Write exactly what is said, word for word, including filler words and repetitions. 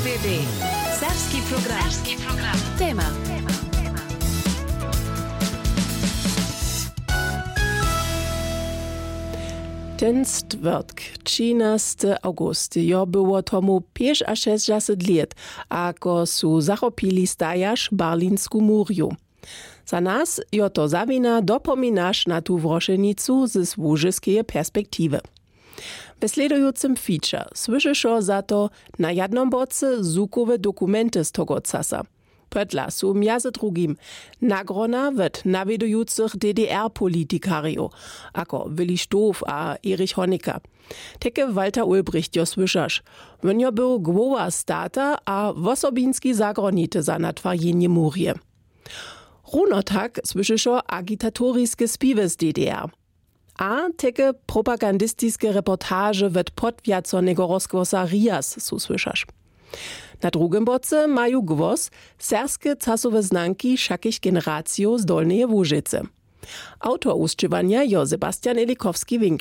D D. Serbski program. Serbski program. Tema. Ten stvrtk, trzynasty august, jo było tomu pięć a šesťdesiat liet, ako su zachopili stajaš Berlínsku múriu. Za nas jo to zawina dopomínaš na tu wrošenicu ze służyskeje perspektywy. W sledującym feature słyszysz za to na jednym boce zukowe dokumenty z tego czasu. Podla su między drugim nagrona wet nawiedujących D D R-politikariów, jako Willi Stoph a Erich Honecker. Takie Walter Ulbricht jo słyszasz. Won jo był głowa stata a wosobinski zagronity za natwarjenje murie. Runo tak słyszysz o agitatoriskie spiwy z D D R. A takie propagandistiskie reportaże wet podwiaconego rozgłosa Rias su słyszasz. Na drugim boce mają głos serskie czasowe znanki wszakich generacji z Dolnej Łużycy. Autor uszczywania jo Sebastian Elikowski-Winkler.